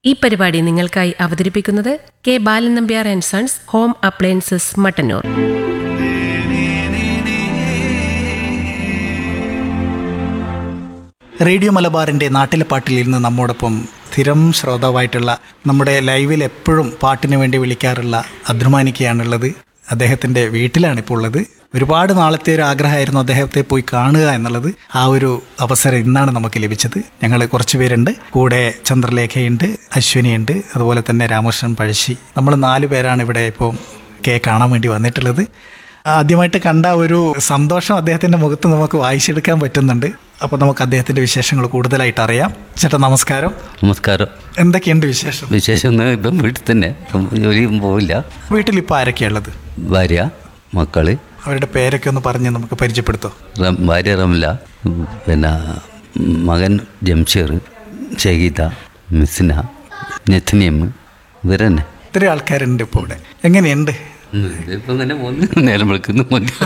ഈ പരിപാടി നിങ്ങൾക്കായി അവതരിപ്പിക്കുന്നത് K Balan Nambiar and sons home appliances Mattannur. Radio മലബാറിൻ്റെ നാട്ടിലെ പാട്ടിൽ നിന്ന് നമ്മോടൊപ്പം സ്ഥിരം ശ്രോതാവായിട്ടുള്ള നമ്മുടെ ലൈവിൽ എപ്പോഴും പാട്ടിന് വേണ്ടി വിളിക്കാറുള്ള അദ്രുമാനിക്കയാണുള്ളത്. അദ്ദേഹത്തിൻ്റെ വീട്ടിലാണ് ഇപ്പോൾ ഉള്ളത്. ഒരുപാട് നാളത്തെ ഒരു ആഗ്രഹമായിരുന്നു അദ്ദേഹത്തെ പോയി കാണുക എന്നുള്ളത്. ആ ഒരു അവസരം ഇന്നാണ് നമുക്ക് ലഭിച്ചത്. ഞങ്ങൾ കുറച്ച് പേരുണ്ട്. കൂടെ ചന്ദ്രലേഖയുണ്ട്, അശ്വിനിയുണ്ട്, അതുപോലെ തന്നെ രാമകൃഷ്ണൻ പഴശ്ശി. നമ്മൾ 4 പേരാണ് ഇവിടെ ഇപ്പോൾ കാണാൻ വേണ്ടി വന്നിട്ടുള്ളത്. ആദ്യമായിട്ട് കണ്ട ഒരു സന്തോഷം അദ്ദേഹത്തിൻ്റെ മുഖത്ത് നമുക്ക് വായിച്ചെടുക്കാൻ പറ്റുന്നുണ്ട്. അപ്പോൾ നമുക്ക് അദ്ദേഹത്തിൻ്റെ വിശേഷങ്ങൾ കൂടുതലായിട്ട് അറിയാം. ചേട്ടാ നമസ്കാരം. നമസ്കാരം. എന്തൊക്കെയുണ്ട് വിശേഷം? വിശേഷം ഇപ്പം വീട്ടിൽ തന്നെ, ജോലിയും പോവില്ല. വീട്ടിലിപ്പോൾ ആരൊക്കെയുള്ളത്? ഭാര്യ, മക്കള്. അവരുടെ പേരൊക്കെ ഒന്ന് പറഞ്ഞ് നമുക്ക് പരിചയപ്പെടുത്തോ? ഭാര്യ റംല, പിന്നെ മകൻ ജംഷീർ, ഷഹീദ, മിസ്ന, നെഥ്നിയം, ഇവരെന്നെ. ഇത്രയും ആൾക്കാരുണ്ട് ഇപ്പോൾ ഇവിടെ. എങ്ങനെയുണ്ട്? ഇപ്പം ഇങ്ങനെ പോകുന്നു, നേരം വിളിക്കുന്നു.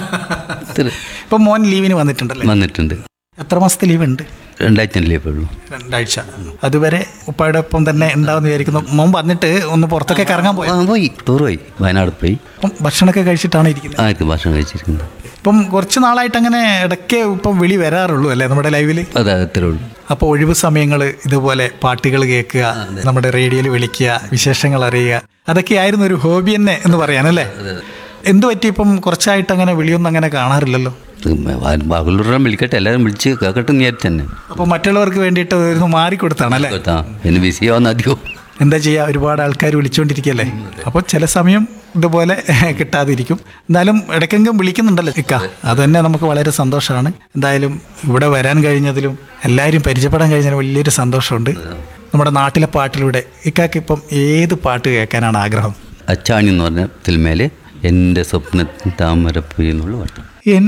ഇപ്പം മോൻ ലീവിന് വന്നിട്ടുണ്ടല്ലേ? വന്നിട്ടുണ്ട്. എത്ര മാസത്തെ ലീവ് ഉണ്ട്? 2 ആഴ്ച ലീവ് ഉള്ളൂ. 2 ആഴ്ച. അതുവരെ ഉപ്പായുടെ ഒപ്പം തന്നെ ഉണ്ടാവുമെന്ന് വിചാരിക്കുന്നു. മോൻ വന്നിട്ട് ഒന്ന് പുറത്തൊക്കെ കറങ്ങാൻ പോയി, ടൂർ പോയി, വയനാട് പോയി. അപ്പം ഭക്ഷണമൊക്കെ കഴിച്ചിട്ടാണ് ഇരിക്കുന്നത്? ആയിരിക്കും ഭക്ഷണം കഴിച്ചിരിക്കുന്നത്. ഇപ്പം കുറച്ച് നാളായിട്ട് അങ്ങനെ ഇടയ്ക്ക് ഇപ്പം വിളി വരാറുള്ളൂ അല്ലേ നമ്മുടെ ലൈവിൽ? അതെ, അത്രേ ഉള്ളൂ. അപ്പോൾ ഒഴിവ് സമയങ്ങൾ ഇതുപോലെ പാട്ടുകൾ കേൾക്കുക, നമ്മുടെ റേഡിയോയിൽ വിളിക്കുക, വിശേഷങ്ങൾ അറിയുക, അതൊക്കെയായിരുന്നു ഒരു ഹോബി തന്നെ എന്ന് പറയാനല്ലേ? എന്ത് പറ്റി ഇപ്പം കുറച്ചായിട്ട് അങ്ങനെ വിളിയൊന്നും അങ്ങനെ കാണാറില്ലല്ലോ? ബാഗുള്ളൂരം വിളിക്കട്ടെ, എല്ലാവരും വിളിച്ച് കേൾക്കട്ടെ നേരത്തെ തന്നെ. അപ്പോൾ മറ്റുള്ളവർക്ക് വേണ്ടിയിട്ട് ഒരു മാറിക്കൊടുത്താണല്ലേ? പിന്നെ ബിസിയാവുന്ന അധികം. എന്താ ചെയ്യുക, ഒരുപാട് ആൾക്കാർ വിളിച്ചുകൊണ്ടിരിക്കുകയല്ലേ. അപ്പോൾ ചില സമയം ഇതുപോലെ കിട്ടാതിരിക്കും. എന്തായാലും ഇടയ്ക്കെങ്കിലും വിളിക്കുന്നുണ്ടല്ലോ ഇക്ക, അത് തന്നെ നമുക്ക് വളരെ സന്തോഷമാണ്. എന്തായാലും ഇവിടെ വരാൻ കഴിഞ്ഞതിലും എല്ലാവരും പരിചയപ്പെടാൻ കഴിഞ്ഞതിലും വലിയൊരു സന്തോഷമുണ്ട്. നമ്മുടെ നാട്ടിലെ പാട്ടിലൂടെ ഇക്കാക്ക് ഇപ്പം ഏത് പാട്ട് കേൾക്കാനാണ് ആഗ്രഹം? അച്ചാണി എന്ന് പറഞ്ഞ സിനിമയിൽ എൻ്റെ സ്വപ്നത്തിൽ താമരപ്പുഴ എന്നുള്ള പാട്ട്.